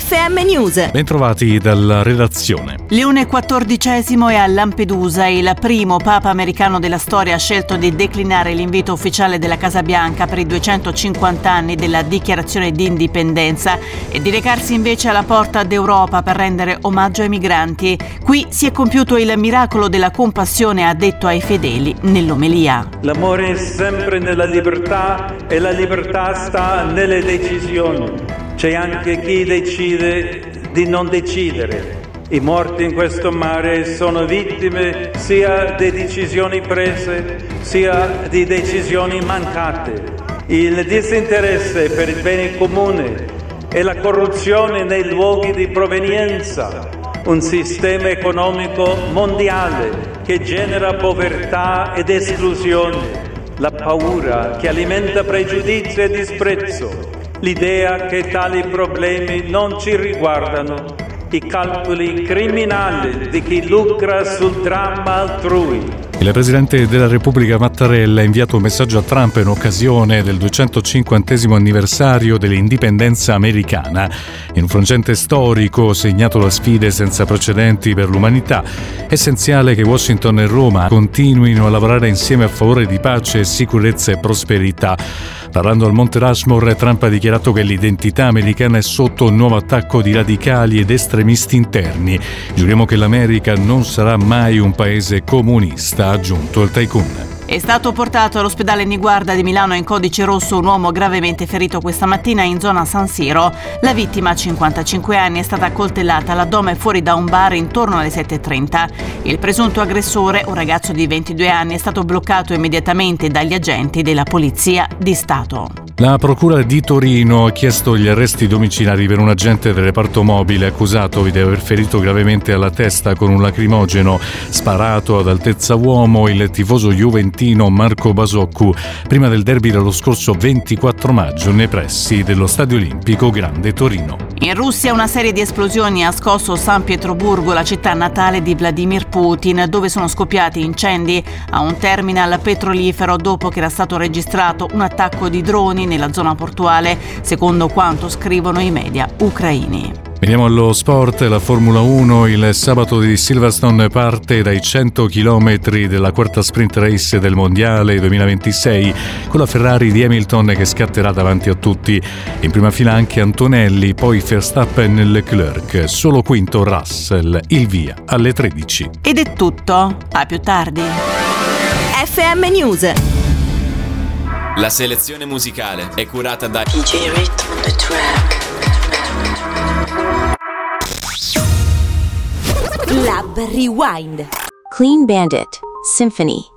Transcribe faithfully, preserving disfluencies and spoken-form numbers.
F M News. Bentrovati dalla redazione. Leone quattordicesimo è a Lampedusa. Il primo papa americano della storia ha scelto di declinare l'invito ufficiale della Casa Bianca per i duecentocinquanta anni della dichiarazione di indipendenza e di recarsi invece alla porta d'Europa per rendere omaggio ai migranti. Qui si è compiuto il miracolo della compassione, ha detto ai fedeli nell'omelia. L'amore è sempre nella libertà e la libertà sta nelle decisioni. C'è anche chi decide di non decidere. I morti in questo mare sono vittime sia di decisioni prese, sia di decisioni mancate. Il disinteresse per il bene comune e la corruzione nei luoghi di provenienza, un sistema economico mondiale che genera povertà ed esclusione, la paura che alimenta pregiudizio e disprezzo, l'idea che tali problemi non ci riguardano, i calcoli criminali di chi lucra sul dramma altrui. Il Presidente della Repubblica Mattarella ha inviato un messaggio a Trump in occasione del duecentocinquantesimo anniversario dell'indipendenza americana. In un frangente storico segnato da sfide senza precedenti per l'umanità, è essenziale che Washington e Roma continuino a lavorare insieme a favore di pace, sicurezza e prosperità. Parlando al Monte Rushmore, Trump ha dichiarato che l'identità americana è sotto un nuovo attacco di radicali ed estremisti interni. Giuriamo che l'America non sarà mai un paese comunista, ha aggiunto il tycoon. È stato portato all'ospedale Niguarda di Milano in codice rosso un uomo gravemente ferito questa mattina in zona San Siro. La vittima, cinquantacinque anni, è stata coltellata all'addome fuori da un bar intorno alle sette e trenta. Il presunto aggressore, un ragazzo di ventidue anni, è stato bloccato immediatamente dagli agenti della Polizia di Stato. La Procura di Torino ha chiesto gli arresti domiciliari per un agente del reparto mobile accusato di aver ferito gravemente alla testa con un lacrimogeno sparato ad altezza uomo il tifoso juventino Marco Basoccu prima del derby dello scorso ventiquattro maggio nei pressi dello Stadio Olimpico Grande Torino. In Russia una serie di esplosioni ha scosso San Pietroburgo, la città natale di Vladimir Putin, dove sono scoppiati incendi a un terminal petrolifero dopo che era stato registrato un attacco di droni nella zona portuale, secondo quanto scrivono i media ucraini. Veniamo allo sport. La Formula uno il sabato di Silverstone parte dai cento chilometri della quarta sprint race del mondiale duemilaventisei con la Ferrari di Hamilton che scatterà davanti a tutti. In prima fila anche Antonelli, poi Verstappen e Leclerc, solo quinto Russell. Il via alle tredici. Ed è tutto, a più tardi. F M News. La selezione musicale è curata da D J Rhythm on the track. Lab Rewind. Clean Bandit Symphony.